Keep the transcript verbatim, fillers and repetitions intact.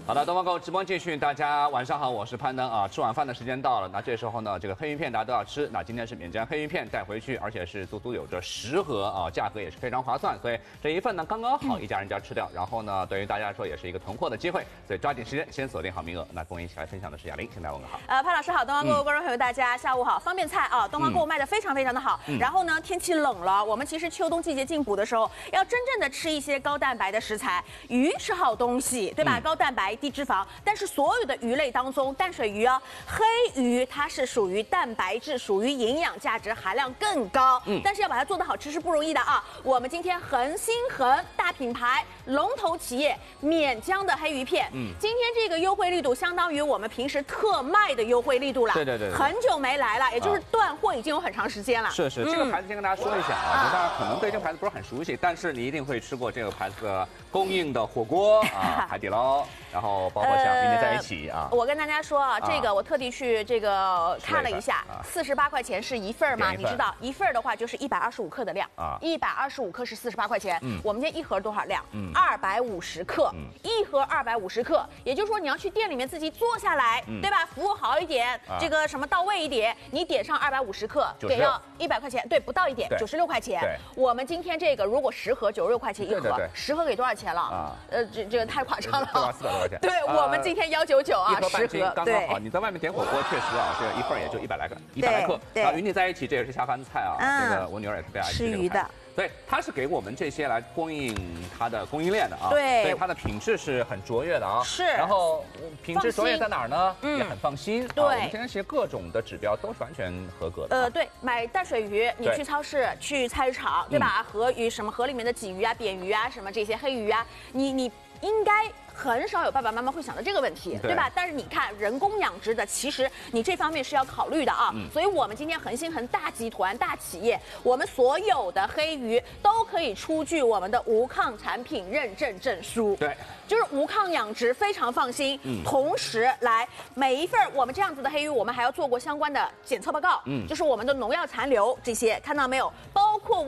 好的，东方购直播继续，大家晚上好，我是攀登啊。吃晚饭的时间到了，那这时候呢，这个黑鱼片大家都要吃。那今天是免战黑鱼片带回去，而且是足足有着十盒啊，价格也是非常划算，所以这一份呢刚刚好一家人家吃掉。然后呢，对于大家来说也是一个囤货的机会，所以抓紧时间先锁定好名额。那跟我一起来分享的是雅玲，先来问个好。 呃，潘老师好，东方购物观众朋友大家下午好，方便菜啊，东方购物卖的非常非常的好。嗯、然后呢，天气冷了，我们其实秋冬季节进补的时候，要真正的吃一些高蛋白的食材，鱼是好东西，对吧？嗯、高蛋白低脂肪，但是所有的鱼类当中，淡水鱼啊，黑鱼它是属于蛋白质，属于营养价值含量更高。嗯，但是要把它做得好吃是不容易的啊。我们今天恒星恒大品牌龙头企业免浆的黑鱼片，嗯，今天这个优惠力度相当于我们平时特卖的优惠力度了。 对对 对, 对， 很久没来了，也就是断货已经有很长时间了。 是是，这个牌子先跟大家说一下啊，大家可能对这个牌子不是很熟悉，但是你一定会吃过这个牌子的供应的火锅啊，海底捞，然后包括像与你在一起啊。 我跟大家说啊，这个我特地去这个看了一下，四十八块钱是一份嘛？你知道一份的话就是一百二十五克的量啊，一百二十五克是四十八块钱。嗯，我们今天一盒多少量？嗯，二百五十克，一盒二百五十克，也就是说你要去店里面自己做下来，对吧？服务好一点，这个什么到位一点，你点上二百五十克，给要一百块钱，对，不到一点，九十六块钱。我们今天这个如果十盒九十六块钱一盒，十盒给多少钱了？啊，呃，这这个太夸张了， 对吧？四百多块钱。 对，我们今天幺九九啊， 十盒刚刚好。你在外面点火锅，确实啊，这一份也就一百来个，一百来克。然后与你在一起，这也是下饭菜啊。这个我女儿也特别爱吃鱼的。所以它是给我们这些来供应它的供应链的啊， 对， 所以它的品质是很卓越的啊。 是。 然后品质卓越在哪儿呢？ 嗯， 也很放心。 对， 我们今天其实各种的指标都是完全合格的。 呃，对，买淡水鱼，你去超市、去菜市场，对吧？河鱼什么河里面的鲫鱼啊、扁鱼啊，什么这些黑鱼啊，你你应该。很少有爸爸妈妈会想到这个问题， 对, 对吧？但是你看人工养殖的，其实你这方面是要考虑的啊。嗯、所以我们今天恒星恒大集团大企业，我们所有的黑鱼都可以出具我们的无抗产品认证证书。 对， 就是无抗养殖，非常放心。嗯，同时来每一份我们这样子的黑鱼，我们还要做过相关的检测报告。嗯，就是我们的农药残留这些，看到没有？包括